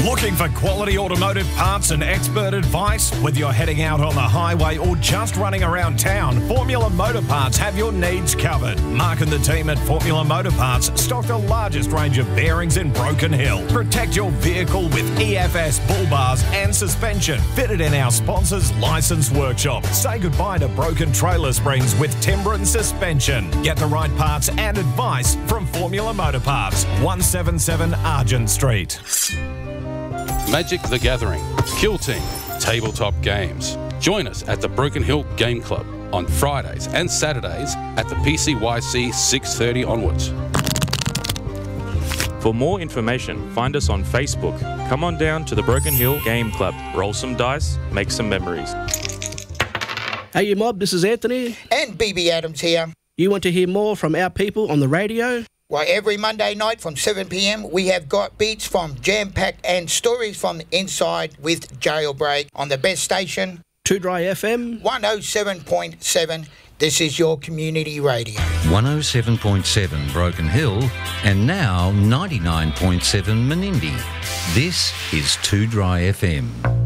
Looking for quality automotive parts and expert advice? Whether you're heading out on the highway or just running around town, Formula Motor Parts have your needs covered. Mark and the team at Formula Motor Parts stock the largest range of bearings in Broken Hill. Protect your vehicle with EFS bull bars and suspension fitted in our sponsor's licensed workshop. Say goodbye to broken trailer springs with Timbren suspension. Get the right parts and advice from Formula Motor Parts, 177 Argent Street. Magic the Gathering, Kill Team, tabletop games. Join us at the Broken Hill Game Club on Fridays and Saturdays at the PCYC 6:30 onwards. For more information, find us on Facebook. Come on down to the Broken Hill Game Club. Roll some dice, make some memories. Hey, you mob, this is Anthony. And BB Adams here. You want to hear more from our people on the radio? Why, every Monday night from 7 p.m, we have got beats from Jam Pack and stories from the inside with Jailbreak on the best station, 2 Dry FM 107.7. This is your community radio. 107.7 Broken Hill and now 99.7 Menindee. This is 2 Dry FM.